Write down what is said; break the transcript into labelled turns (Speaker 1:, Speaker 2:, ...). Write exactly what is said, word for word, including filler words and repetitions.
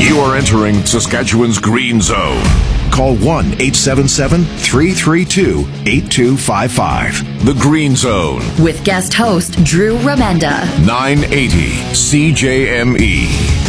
Speaker 1: You're entering Saskatchewan's Green Zone.
Speaker 2: Call one eight seven seven, three three two, eight two five five.
Speaker 1: The Green Zone.
Speaker 3: With guest host Drew Remenda.
Speaker 1: nine eighty C J M E.